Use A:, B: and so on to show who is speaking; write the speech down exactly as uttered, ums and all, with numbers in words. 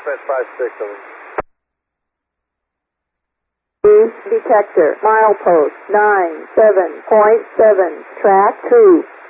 A: dispatch five six over.
B: Detector, milepost nine seven point seven, track two.